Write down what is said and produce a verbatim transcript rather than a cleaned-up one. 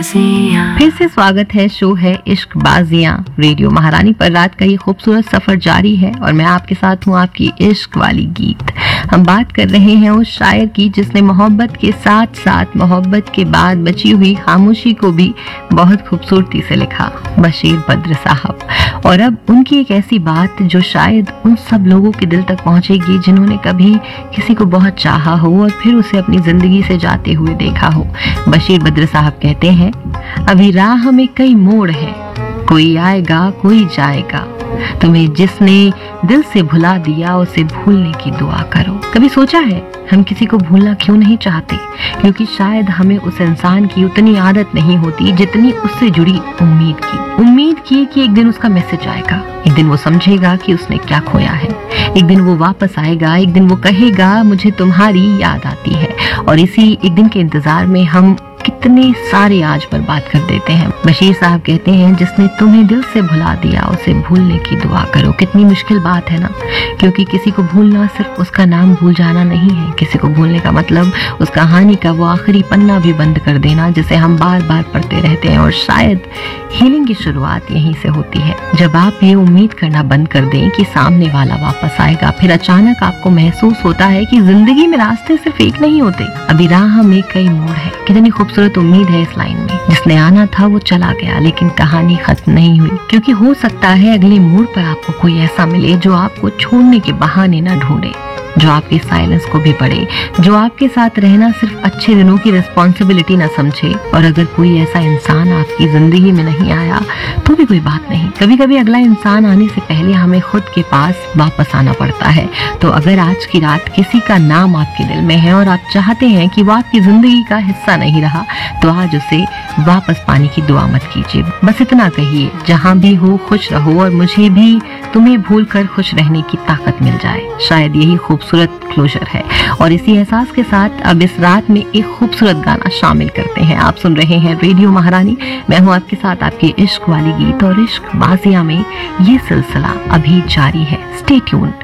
बाजियां। फिर से स्वागत है, शो है इश्क बाजियां। रेडियो महारानी पर रात का ये खूबसूरत सफर जारी है और मैं आपके साथ हूँ, आपकी इश्क वाली गीत। हम बात कर रहे हैं उस शायर की जिसने मोहब्बत के साथ साथ मोहब्बत के बाद बची हुई खामोशी को भी बहुत खूबसूरती से लिखा, बशीर बद्र साहब। और अब उनकी एक ऐसी बात जो शायद उन सब लोगों के दिल तक पहुंचेगी जिन्होंने कभी किसी को बहुत चाहा हो और फिर उसे अपनी जिंदगी से जाते हुए देखा हो। बशीर बद्र साहब कहते हैं, अभी राह में कई मोड़ हैं, कोई आएगा कोई जाएगा, तुम्हें जिसने दिल से भुला दिया उसे भूलने की दुआ करो। कभी सोचा है हम किसी को भूलना क्यों नहीं चाहते? क्योंकि शायद हमें उस इंसान की उतनी आदत नहीं होती जितनी उससे जुड़ी उम्मीद की। उम्मीद की कि एक दिन उसका मैसेज आएगा, एक दिन वो समझेगा कि उसने क्या खोया है, एक दिन वो वापस आएगा, एक दिन वो कहेगा मुझे तुम्हारी याद आती है। और इसी एक दिन के इंतजार में हम कितने सारे आज बर्बाद कर देते हैं। बशीर साहब कहते हैं, जिसने तुम्हें दिल से भुला दिया उसे भूलने की दुआ करो। कितनी मुश्किल बात है ना, क्योंकि किसी को भूलना सिर्फ उसका नाम भूल जाना नहीं है। किसी को भूलने का मतलब उस कहानी का वो आखिरी पन्ना भी बंद कर देना जिसे हम बार बार पढ़ते रहते हैं। और शायद हीलिंग की शुरुआत यहीं से होती है, जब आप ये उम्मीद करना बंद कर दें कि सामने वाला वापस आएगा। फिर अचानक आपको महसूस होता है कि जिंदगी में रास्ते सिर्फ एक नहीं होते, अभी राह में कई मोड़ है। कितनी खूबसूरत उम्मीद है इस लाइन में। जिसने आना था वो चला गया, लेकिन कहानी खत्म नहीं हुई, क्योंकि हो सकता है अगले मोड़ पर आपको कोई ऐसा मिले जो आपको छोड़ने के बहाने न ढूंढे, जो आपके साइलेंस को भी पढ़े, जो आपके साथ रहना सिर्फ अच्छे दिनों की रिस्पॉन्सिबिलिटी न समझे। और अगर कोई ऐसा इंसान आपकी जिंदगी में नहीं आया तो भी कोई बात नहीं, कभी कभी अगला इंसान आने से पहले हमें खुद के पास वापस आना पड़ता है। तो अगर आज की रात किसी का नाम आपके दिल में है और आप चाहते हैं कि वो आपकी जिंदगी का हिस्सा नहीं रहा, तो आज उसे वापस पाने की दुआ मत कीजिए। बस इतना कहिए, जहाँ भी हो खुश रहो और मुझे भी तुम्हें भूल कर खुश रहने की ताकत मिल जाए। शायद यही खूबसूरत क्लोजर है। और इसी एहसास के साथ अब इस रात में एक खूबसूरत गाना शामिल करते हैं। आप सुन रहे हैं रेडियो महारानी, मैं हूँ आपके साथ आपकी इश्क वाली गीत। और इश्क बाजियां में ये सिलसिला अभी जारी है। Stay tuned.